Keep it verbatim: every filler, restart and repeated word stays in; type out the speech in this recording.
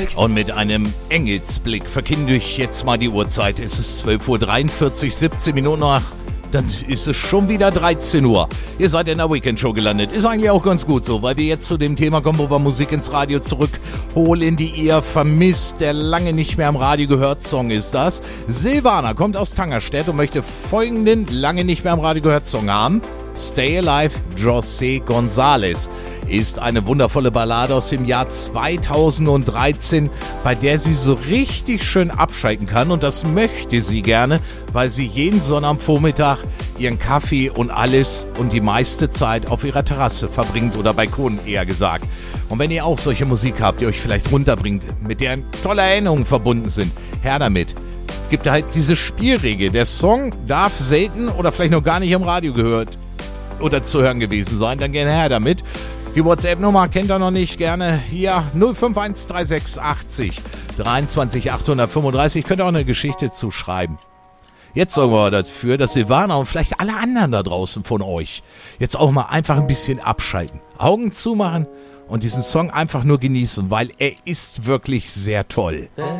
Und mit einem Engelsblick verkünde ich jetzt mal die Uhrzeit. Es ist zwölf Uhr dreiundvierzig, siebzehn Minuten nach. Dann ist es schon wieder dreizehn Uhr. Ihr seid in der Weekend-Show gelandet. Ist eigentlich auch ganz gut so, weil wir jetzt zu dem Thema kommen, wo wir Musik ins Radio zurückholen, die ihr vermisst. Der lange nicht mehr am Radio gehört Song ist das. Silvana kommt aus Tangerstedt und möchte folgenden lange nicht mehr am Radio gehört Song haben. Stay Alive, José González. Ist eine wundervolle Ballade aus dem Jahr zweitausenddreizehn, bei der sie so richtig schön abschalten kann. Und das möchte sie gerne, weil sie jeden Sonnabendvormittag ihren Kaffee und alles und die meiste Zeit auf ihrer Terrasse verbringt oder Balkon eher gesagt. Und wenn ihr auch solche Musik habt, die euch vielleicht runterbringt, mit der tolle Erinnerungen verbunden sind, her damit. Gibt halt diese Spielregel. Der Song darf selten oder vielleicht noch gar nicht im Radio gehört oder zu hören gewesen sein. Dann gerne her damit. Die WhatsApp-Nummer kennt ihr noch nicht, gerne hier null fünf eins drei sechs achtzig dreiundzwanzig achthundertfünfunddreißig. Könnt ihr auch eine Geschichte zuschreiben. Jetzt sorgen wir dafür, dass Silvana und vielleicht alle anderen da draußen von euch jetzt auch mal einfach ein bisschen abschalten. Augen zumachen und diesen Song einfach nur genießen, weil er ist wirklich sehr toll.